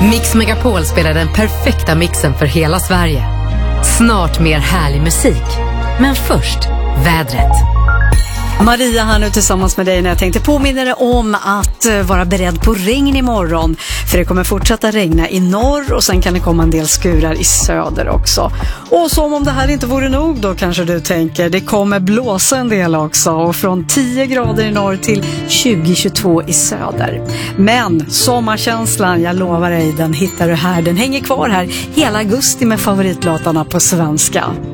Mix Megapol spelar den perfekta mixen för hela Sverige. Snart mer härlig musik. Men först, vädret. Maria här nu tillsammans med dig när jag tänkte påminna dig om att vara beredd på regn imorgon. För det kommer fortsätta regna i norr och sen kan det komma en del skurar i söder också. Och som om det här inte vore nog då kanske du tänker, det kommer blåsa en del också. Och från 10 grader i norr till 20-22 i söder. Men sommarkänslan, jag lovar dig, den hittar du här. Den hänger kvar här hela augusti med favoritlåtarna på svenska.